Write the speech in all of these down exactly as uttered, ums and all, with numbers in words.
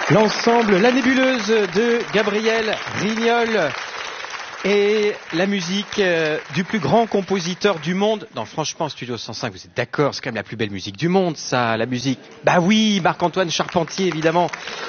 L'ensemble La Nébuleuse de Gabriel Rignol et la musique euh, du plus grand compositeur du monde. Non, franchement, Studio cent cinq, vous êtes d'accord, c'est quand même la plus belle musique du monde, ça, la musique. Bah oui, Marc-Antoine Charpentier, évidemment.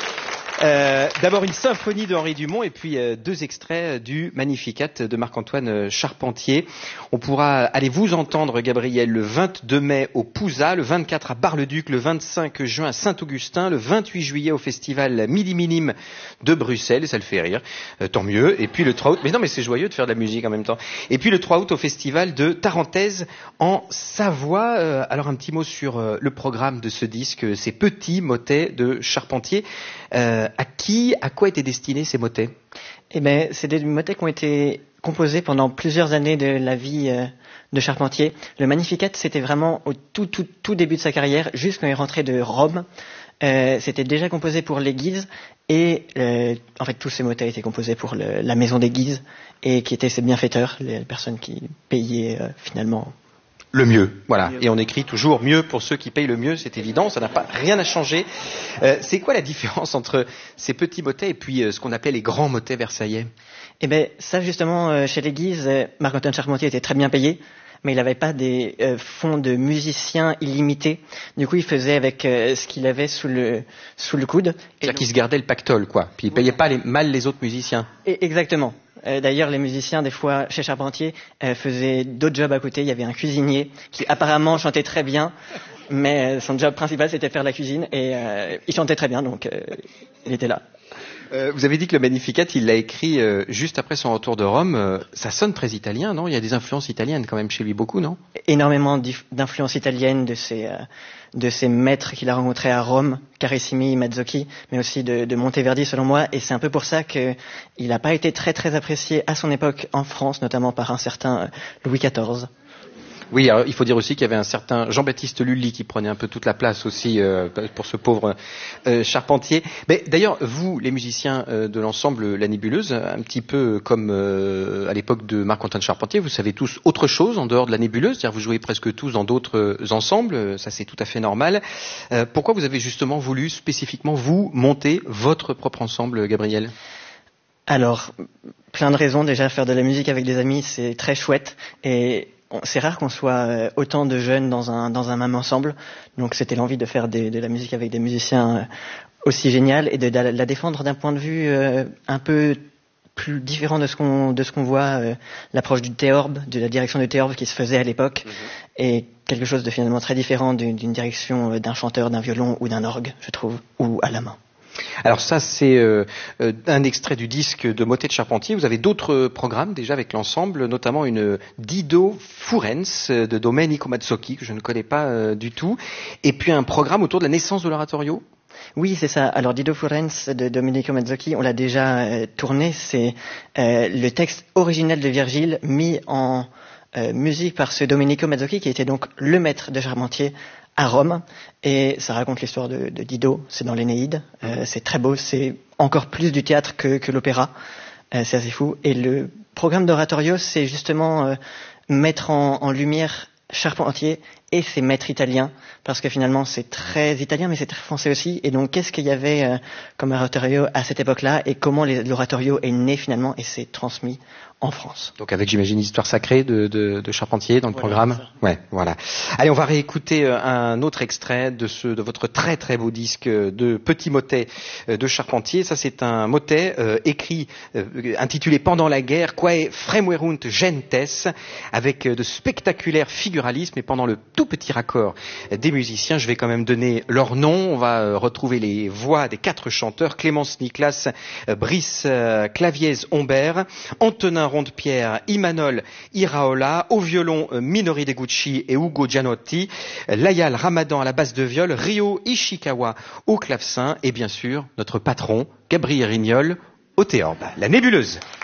Euh, d'abord une symphonie de Henri Dumont et puis euh, deux extraits du Magnificat de Marc-Antoine Charpentier. On pourra aller vous entendre, Gabriel, le vingt-deux mai au Pouza, le vingt-quatre à Bar-le-Duc, le vingt-cinq juin à Saint-Augustin, le vingt-huit juillet au festival Midi Minime de Bruxelles, ça le fait rire, euh, tant mieux. Et puis le trois août, mais non mais c'est joyeux de faire de la musique en même temps. Et puis le trois août au festival de Tarentaise en Savoie. Euh, alors un petit mot sur euh, le programme de ce disque, ces petits motets de Charpentier. Euh, à qui, à quoi étaient destinés ces motets? Eh ben, c'est des motets qui ont été composés pendant plusieurs années de la vie euh, de Charpentier. Le Magnificat, c'était vraiment au tout, tout, tout début de sa carrière, juste quand il est rentré de Rome. Euh, c'était déjà composé pour les Guises et euh, en fait tous ces motets étaient composés pour le, la maison des Guises et qui étaient ses bienfaiteurs, les personnes qui payaient euh, finalement le mieux, voilà. Et on écrit toujours mieux pour ceux qui payent le mieux, c'est évident, ça n'a pas rien à changer. Euh, c'est quoi la différence entre ces petits motets et puis euh, ce qu'on appelait les grands motets versaillais? Eh ben ça justement, euh, chez les Guises, euh, Marc-Antoine Charpentier était très bien payé, mais il n'avait pas des euh, fonds de musiciens illimités. Du coup, il faisait avec euh, ce qu'il avait sous le sous le coude. C'est-à-dire qu'il se gardait le pactole, quoi. Puis il payait pas les, mal les autres musiciens. Et exactement. Euh, d'ailleurs, les musiciens, des fois, chez Charpentier, euh, faisaient d'autres jobs à côté. Il y avait un cuisinier qui apparemment chantait très bien, mais euh, son job principal, c'était faire la cuisine. Et euh, il chantait très bien, donc euh, il était là. Euh, vous avez dit que le Magnificat, il l'a écrit euh, juste après son retour de Rome. Euh, ça sonne très italien, non? Il y a des influences italiennes quand même chez lui, beaucoup, non? Énormément d'influences italiennes de ses, euh, de ses maîtres qu'il a rencontrés à Rome, Carissimi, Mazzocchi, mais aussi de, de Monteverdi, selon moi. Et c'est un peu pour ça qu'il n'a pas été très très apprécié à son époque en France, notamment par un certain Louis quatorze. Oui, alors, il faut dire aussi qu'il y avait un certain Jean-Baptiste Lully qui prenait un peu toute la place aussi euh, pour ce pauvre euh, Charpentier. Mais d'ailleurs, vous, les musiciens euh, de l'ensemble La Nébuleuse, un petit peu comme euh, à l'époque de Marc-Antoine Charpentier, vous savez tous autre chose en dehors de La Nébuleuse, c'est-à-dire vous jouez presque tous dans d'autres ensembles, ça c'est tout à fait normal. Euh, pourquoi vous avez justement voulu spécifiquement vous monter votre propre ensemble, Gabriel? Alors, plein de raisons. Déjà, faire de la musique avec des amis, c'est très chouette et c'est rare qu'on soit autant de jeunes dans un dans un même ensemble, donc c'était l'envie de faire des, de la musique avec des musiciens aussi génial et de, de la défendre d'un point de vue euh, un peu plus différent de ce qu'on de ce qu'on voit, euh, l'approche du théorbe, de la direction du théorbe qui se faisait à l'époque, mmh. et quelque chose de finalement très différent d'une, d'une direction d'un chanteur, d'un violon ou d'un orgue, je trouve, ou à la main. Alors ça, c'est euh, un extrait du disque de motets de Charpentier. Vous avez d'autres programmes déjà avec l'ensemble, notamment une Dido Furens de Domenico Mazzocchi, que je ne connais pas euh, du tout, et puis un programme autour de la naissance de l'oratorio. Oui, c'est ça. Alors Dido Furens de Domenico Mazzocchi, on l'a déjà euh, tourné. C'est euh, le texte originel de Virgile mis en euh, musique par ce Domenico Mazzocchi, qui était donc le maître de Charpentier à Rome, et ça raconte l'histoire de, de Dido, c'est dans l'Énéide, euh, c'est très beau, c'est encore plus du théâtre que, que l'opéra, euh, c'est assez fou, et le programme d'oratorio, c'est justement euh, mettre en, en lumière Charpentier et ses maîtres italiens, parce que finalement c'est très italien mais c'est très français aussi, et donc qu'est-ce qu'il y avait euh, comme oratorio à cette époque-là, et comment les, l'oratorio est né finalement et s'est transmis en France. Donc avec, j'imagine, l'histoire sacrée de, de, de Charpentier dans le voilà, programme. Ouais, voilà. Allez, on va réécouter un autre extrait de ce, de votre très très beau disque de petits motets de Charpentier. Ça, c'est un motet euh, écrit, euh, intitulé Pendant la guerre, Quae fremuerunt gentes, avec de spectaculaires figuralismes, et pendant le tout petit raccord des musiciens, je vais quand même donner leur nom. On va euh, retrouver les voix des quatre chanteurs: Clémence Niklas, euh, Brice euh, Claviez-Humbert, Antonin Ronde-Pierre, Imanol Iraola, au violon euh, Minori Deguchi et Ugo Gianotti, euh, Layal Ramadan à la basse de viol, Ryo Ishikawa au clavecin, et bien sûr notre patron Gabriel Rignol au théorbe. La Nébuleuse.